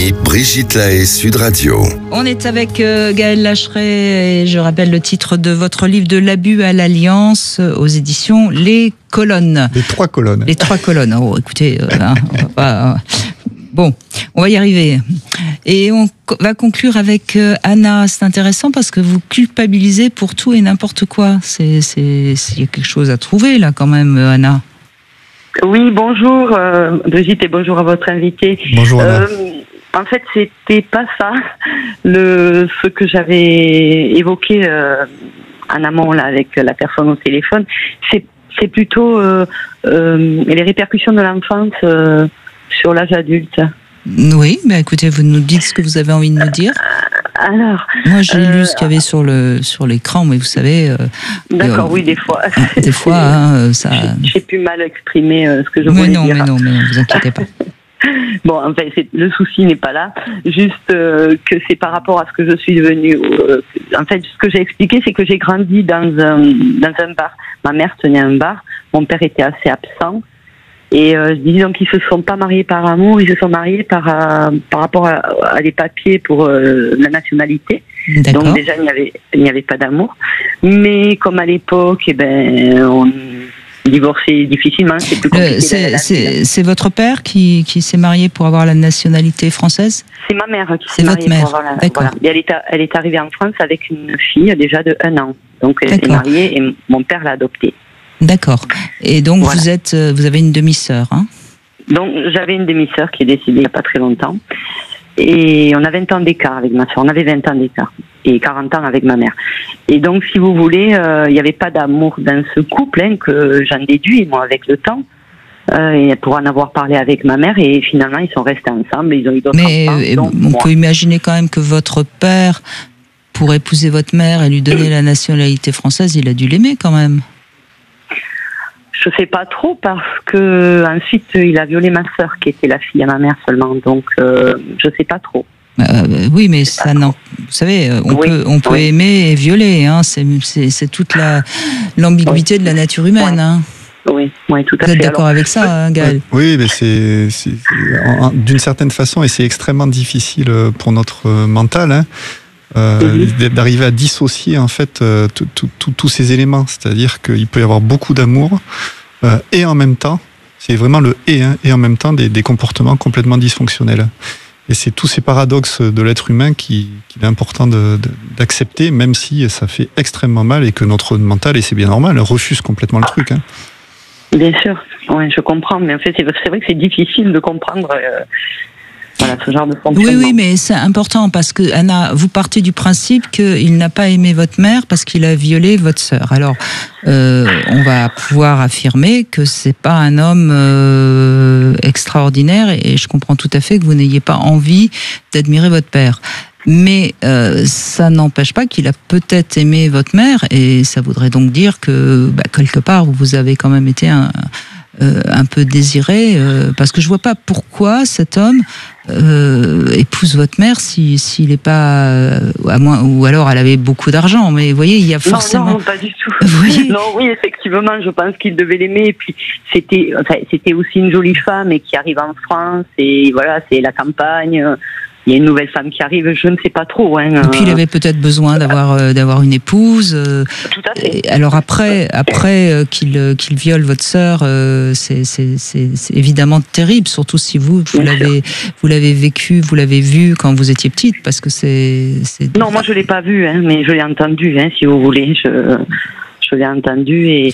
midi, Brigitte Lahaie, Sud Radio. On est avec Gaël Lacheret et je rappelle le titre de votre livre De l'abus à l'alliance aux éditions Les Colonnes. Les trois colonnes. Les trois colonnes. Oh, écoutez, on va pas, bon, on va y arriver. Et on va conclure avec Anna. C'est intéressant parce que vous culpabilisez pour tout et n'importe quoi. Il y a quelque chose à trouver là quand même, Anna. Oui, bonjour Brigitte et bonjour à votre invité. Bonjour Anna. En fait, c'était pas ça ce que j'avais évoqué en amont là avec la personne au téléphone. C'est plutôt les répercussions de l'enfance sur l'âge adulte. Oui, mais écoutez, vous nous dites ce que vous avez envie de nous dire. Alors, moi, j'ai lu ce qu'il y avait sur l'écran, mais vous savez. D'accord, oui, des fois. Des fois, ça. J'ai pu mal exprimer ce que je voulais dire. Mais non, vous inquiétez pas. Bon, en fait, le souci n'est pas là. Juste que c'est par rapport à ce que je suis devenue. En fait, ce que j'ai expliqué, c'est que j'ai grandi dans un bar. Ma mère tenait un bar. Mon père était assez absent. Et disons qu'ils se sont pas mariés par amour, ils se sont mariés par rapport à des papiers pour la nationalité. D'accord. Donc déjà il n'y avait pas d'amour. Mais comme à l'époque, on divorçait difficilement, c'est plus compliqué. C'est votre père qui s'est marié pour avoir la nationalité française? C'est ma mère qui s'est mariée. C'est votre mère. Pour avoir D'accord. Voilà. Et elle est arrivée en France avec une fille déjà de 1 an. Donc elle s'est mariée et mon père l'a adoptée. D'accord. Et donc voilà. vous avez une demi-sœur, hein? Donc j'avais une demi-sœur qui est décédée il n'y a pas très longtemps. Et on a 20 ans d'écart avec ma sœur. On avait 20 ans d'écart. Et 40 ans avec ma mère. Et donc, si vous voulez, il n'y avait pas d'amour dans ce couple, que j'en déduis, moi, avec le temps. Et pour en avoir parlé avec ma mère. Et finalement, ils sont restés ensemble. Ils ont eu d'autres enfants. Mais on peut imaginer quand même que votre père, pour épouser votre mère et lui donner la nationalité française, il a dû l'aimer quand même. Je sais pas trop parce que ensuite il a violé ma sœur qui était la fille à ma mère seulement, donc je sais pas trop. Oui, mais ça non. Vous savez, on peut aimer et violer, hein. C'est toute l'ambiguïté de la nature humaine, hein. Oui, tout à fait. Vous êtes d'accord avec ça, hein, Gaël? Oui, mais c'est d'une certaine façon, et c'est extrêmement difficile pour notre mental, hein. D'arriver à dissocier en fait tous ces éléments, c'est-à-dire qu'il peut y avoir beaucoup d'amour et en même temps, c'est vraiment le et en même temps des comportements complètement dysfonctionnels. Et c'est tous ces paradoxes de l'être humain qu'il est important d'accepter, même si ça fait extrêmement mal et que notre mental, et c'est bien normal, refuse complètement le truc. Hein. Bien sûr, ouais, je comprends, mais en fait c'est vrai que c'est difficile de comprendre. Voilà, ce genre de fonctionnement. Oui, mais c'est important parce que, Anna, vous partez du principe qu'il n'a pas aimé votre mère parce qu'il a violé votre sœur. Alors, on va pouvoir affirmer que c'est pas un homme extraordinaire et je comprends tout à fait que vous n'ayez pas envie d'admirer votre père. Mais ça n'empêche pas qu'il a peut-être aimé votre mère et ça voudrait donc dire que, quelque part, vous avez quand même été un peu désiré, parce que je vois pas pourquoi cet homme épouse votre mère s'il est pas à moins, ou alors elle avait beaucoup d'argent, mais vous voyez, il y a forcément. Non, pas du tout. Oui. Non, oui, effectivement, je pense qu'il devait l'aimer. Et puis c'était aussi une jolie femme et qui arrive en France et voilà, c'est la campagne. Il y a une nouvelle femme qui arrive, je ne sais pas trop. Hein. Et puis il avait peut-être besoin d'avoir une épouse. Tout à fait. Alors après qu'il viole votre sœur, c'est évidemment terrible, surtout si vous l'avez vécu, vous l'avez vu quand vous étiez petite, parce que c'est. Non, moi je l'ai pas vu, mais je l'ai entendu, si vous voulez. Je l'ai entendu et